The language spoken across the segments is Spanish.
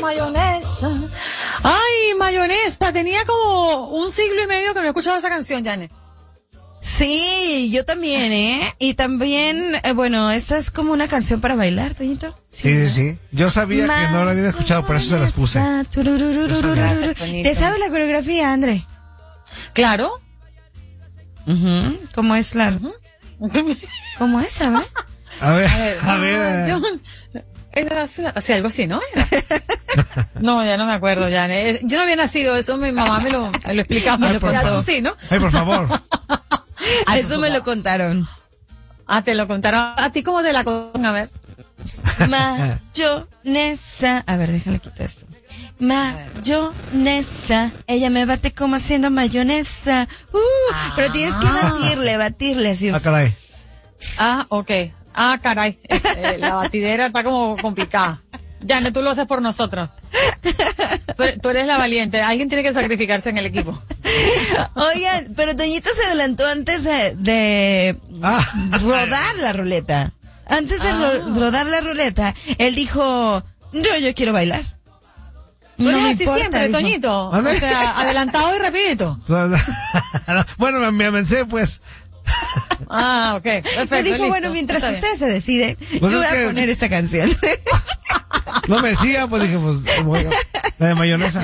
mayonesa. Ay, mayonesa. Tenía como 1 siglo y medio que no he escuchado esa canción, Janet. Sí, yo también, ¿eh? Y también, bueno, esta es como una canción para bailar, Toñito. Sí. Yo sabía que no la había escuchado, por eso se las puse. ¿Te sabes la coreografía, André? Claro. ¿Cómo es, claro? ¿Cómo es, sabes? A ver. Así, algo así, ¿no? No, ya no me acuerdo, Janet. Yo no había nacido, eso mi mamá me lo explicaba. Sí, ¿no? Ay, por favor. Eso me lo contaron. Ah, te lo contaron. ¿A ti cómo te la contaron? A ver. Mayonesa. A ver, déjale quitar esto. Mayonesa. Ella me bate como haciendo mayonesa. Pero tienes que batirle así. Ah, caray. Ah, ok. Ah, caray. La batidera está como complicada. Janet, tú lo haces por nosotros. Tú eres la valiente. Alguien tiene que sacrificarse en el equipo. Oigan, pero Toñito se adelantó antes de rodar la ruleta. Antes de rodar la ruleta, él dijo, yo quiero bailar. Tú eres así siempre, dijo. Toñito. O sea, adelantado y rapidito. Bueno, me avancé, pues. Ah, ok. Perfecto, me dijo, listo. bueno, mientras usted se decide, yo voy a poner esta canción. No me decía, pues dije, pues, la de mayonesa.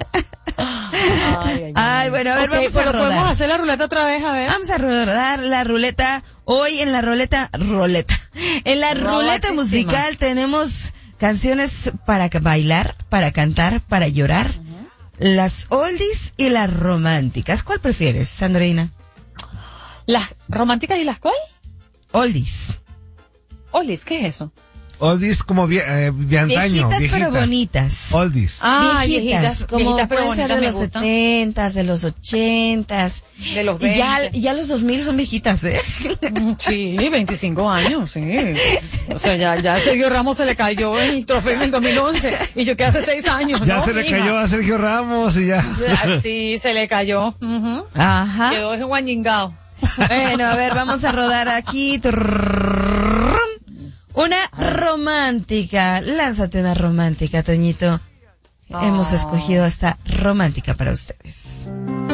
Ay, bueno, a ver, vamos a rodar. ¿Podemos hacer la ruleta otra vez? A ver. Vamos a rodar la ruleta. Hoy en la ruleta. En la ruleta musical tenemos canciones para bailar, para cantar, para llorar. Las oldies y las románticas. ¿Cuál prefieres, Sandrina? ¿Las románticas y las cuál? Oldies. Oldies, ¿qué es eso? Oldies como de antaño. Viejitas pero bonitas. Oldies. Ah, viejitas. Como viejitas pero pueden ser de los 70s, de los 80s. De los 20. Y ya los 2000 son viejitas, ¿eh? Sí, 25 años, sí. O sea, ya a Sergio Ramos se le cayó el trofeo en el 2011. Y yo que hace 6 años. Ya se le cayó a Sergio Ramos y ya. Sí, se le cayó. Ajá. Quedó enguañingado. Bueno, a ver, vamos a rodar aquí. Una romántica. Lánzate una romántica, Toñito. Hemos escogido esta romántica para ustedes.